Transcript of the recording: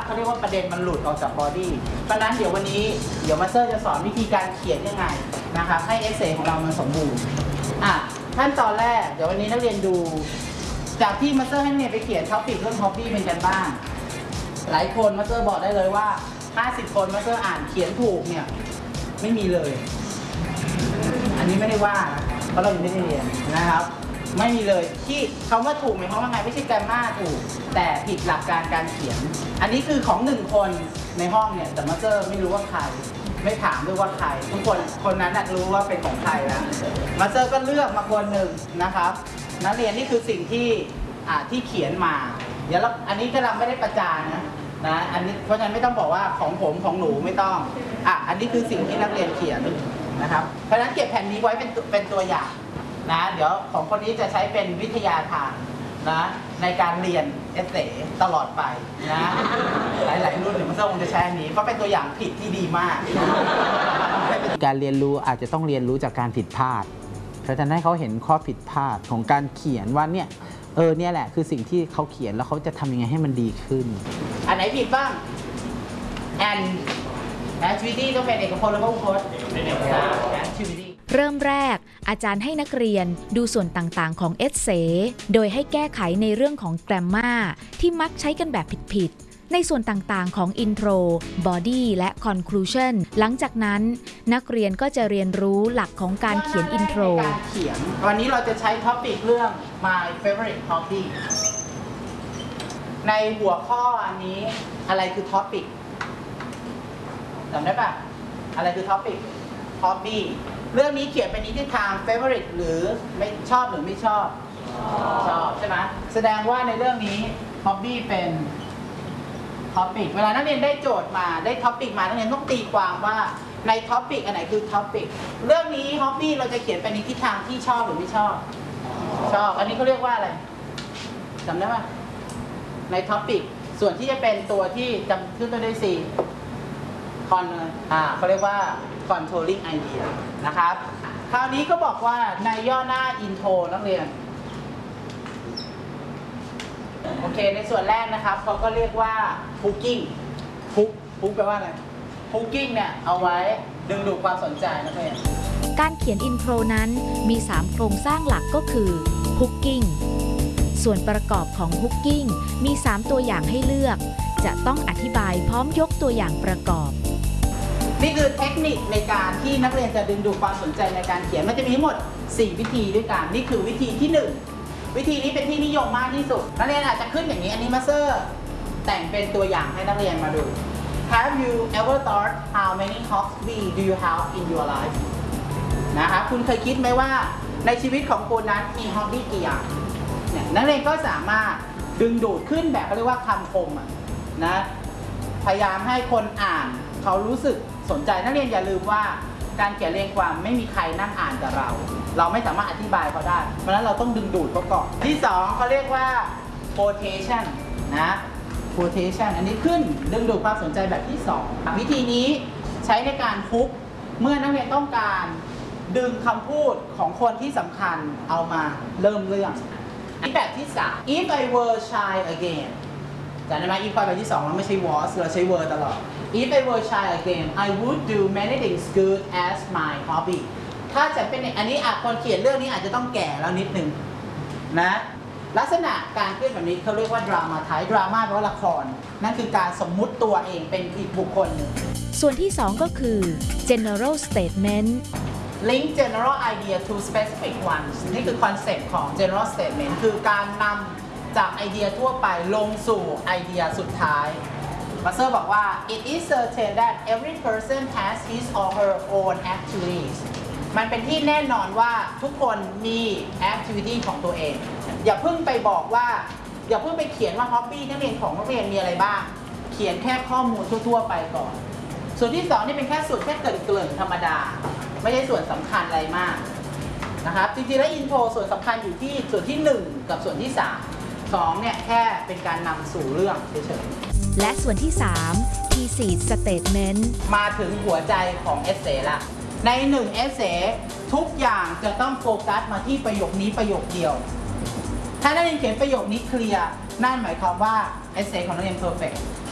เขาเรียกว่าประเด็นมันหลุดออกจากบอดี้เพราะนั้นเดี๋ยววันนี้มาสเตอร์จะสอนวิธีการเขียนยังไงนะครับให้เอเซของเรามันสมบูรณ์ขั้นตอนแรกเดี๋ยววันนี้นักเรียนดูจากที่มาสเตอร์ให้นักเรียนไปเขียนท็อปิกเรื่องฮ็อบบี้เป็นกันบ้างหลายคนมาสเตอร์บอกได้เลยว่า50 คนมาสเตอร์อ่านเขียนถูกเนี่ยไม่มีเลยอันนี้ไม่ได้ว่าเพราะเรายังไม่ได้เรียนนะครับไม่มีเลยที่คำว่าถูกหมายความว่าไงไม่ใช่แกรมมาถูกแต่ผิดหลักการการเขียนอันนี้คือของ1 คนในห้องเนี่ยแต่มาสเตอร์ไม่รู้ว่าใครไม่ถามด้วยว่าใครทุกคนนั้นรู้ว่าเป็นของใครแล้วมาสเตอร์ก็เลือกมาคนหนึ่งนะครับนักเรียนนี่คือสิ่งที่เขียนมาเดี๋ยวอันนี้กำลังไม่ได้ประจานนะอันนี้เพราะฉะนั้นไม่ต้องบอกว่าของผมของหนูไม่ต้องอันนี้คือสิ่งที่นักเรียนเขียนนะครับเพราะฉะนั้นเก็บแผ่นนี้ไว้เป็นตัวอย่างนะเดี๋ยวของคนนี้จะใช้เป็นวิทยาทานนะในการเรียนเอเซตลอดไปนะหลายรุ่นมันคงจะใช้อันนี้เพราะเป็นตัวอย่างผิดที่ดีมากการเรียนรู้อาจจะต้องเรียนรู้จากการผิดพลาดเพราะฉะนั้นให้เขาเห็นข้อผิดพลาดของการเขียนว่าเนี่ยแหละคือสิ่งที่เขาเขียนแล้วเขาจะทำยังไงให้มันดีขึ้นอันไหนผิดบ้าง and activity ต้องเป็นเอกพจน์หรือว่าอุพจน์ activity เริ่มแรกอาจารย์ให้นักเรียนดูส่วนต่างๆของเอสเซโดยให้แก้ไขในเรื่องของแกรมมาที่มักใช้กันแบบผิดๆในส่วนต่างๆของ Intro Body และ Conclusion หลังจากนั้นนักเรียนก็จะเรียนรู้หลักของการเขียน Intro วันนี้เราจะใช้ท็อปิกเรื่อง My Favorite Hobby ในหัวข้ออันนี้อะไรคือท็อปิกจำได้ปะอะไรคือท็อปิก Hobby เรื่องนี้เขียนเป็นนิทาน favorite หรือไม่ชอบหรือไม่ชอบชอบใช่ไหมแสดงว่าในเรื่องนี้ Hobby เป็น topic เวลานักเรียนได้โจทย์มาได้ topic มานักเรียนต้องตีความว่าใน topic อันไหนคือ topic เรื่องนี้ Hobby เราจะเขียนเป็นในทิศทางที่ชอบหรือไม่ชอบชอบอันนี้เขาเรียกว่าอะไรจำได้ปะใน topic ส่วนที่จะเป็นตัวที่จำขึ้นต้นด้วย Cเขาเรียกว่า controlling idea นะครับคราวนี้ก็บอกว่าในย่อหน้า intro นักเรียนโอเคในส่วนแรกนะครับเขาก็เรียกว่า hooking hook แปลว่าอะไร hooking เนี่ยเอาไว้ดึงดูดความสนใจนักเรียนการเขียน intro นั้นมี 3 โครงสร้างหลักก็คือ hooking ส่วนประกอบของ hooking มี 3 ตัวอย่างให้เลือกจะต้องอธิบายพร้อมยกตัวอย่างประกอบนี่คือเทคนิคในการที่นักเรียนจะดึงดูดความสนใจในการเขียนมันจะมีทั้งหมด4วิธีด้วยกันนี่คือวิธีที่1วิธีนี้เป็นที่นิยมมากที่สุดนักเรียนอาจจะขึ้นอย่างนี้อันนี้มาสเตอร์แต่งเป็นตัวอย่างให้นักเรียนมาดู Have you ever thought how many hobbies do you have in your life นะครับคุณเคยคิดไหมว่าในชีวิตของคุณนั้นมีฮอบบี้กี่อย่างนักเรียนก็สามารถดึงดูดขึ้นแบบเขาเรียกว่าคำคมนะพยายามให้คนอ่านเขารู้สึกสนใจนักเรียนอย่าลืมว่าการเขียนเรียงความไม่มีใครนั่งอ่านกับเราไม่สามารถอธิบายเขาได้เพราะฉะนั้นเราต้องดึงดูดเขาก่อนที่2เขาเรียกว่า quotation นะ quotation อันนี้ขึ้นดึงดูดความสนใจแบบที่2วิธีนี้ใช้ในการฮุกเมื่อนักเรียนต้องการดึงคำพูดของคนที่สำคัญเอามาเริ่มเรื่องแบบที่3 if I were shy again จำได้ไหม if แบบที่2เราไม่ใช่ was เราใช้ were ตลอดIf I were shy again, I would do many things good as my hobby. ถ้าจะเป็นอันนี้คนเขียนเรื่องนี้อาจจะต้องแก่แล้วนิดนึงนะลักษณะการขึ้นแบบนี้เขาเรียกว่าดราม่าไทป์ดราม่าแปลว่าละครนั่นคือการสมมุติตัวเองเป็นอีกบุคคลหนึ่งส่วนที่2ก็คือ general statement link general idea to specific ones นี่คือคอนเซ็ปต์ของ general statement คือการนำจากไอเดียทั่วไปลงสู่ไอเดียสุดท้ายมาสเตอร์บอกว่า it is certain that every person has his or her own activities มันเป็นที่แน่นอนว่าทุกคนมี activity ของตัวเองอย่าเพิ่งไปบอกว่าอย่าเพิ่งไปเขียนว่า hobby นักเรียนของนักเรียนมีอะไรบ้างเขียนแค่ข้อมูลทั่วๆไปก่อนส่วนที่2นี่เป็นแค่ส่วนแค่เกริ่นๆธรรมดาไม่ใช่ส่วนสำคัญอะไรมากนะครับจริงๆแล้ว intro ส่วนสำคัญอยู่ที่ส่วนที่1กับส่วนที่2เนี่ยแค่เป็นการนำสู่เรื่องเฉยๆและส่วนที่3 thesis statement มาถึงหัวใจของเอเซละใน1เอเซทุกอย่างจะต้องโฟกัสมาที่ประโยคนี้ประโยคเดียวถ้านักเรียนเขียนประโยคนี้เคลียร์นั่นหมายความว่าเอเซของนักเรียนเพอร์เฟกต์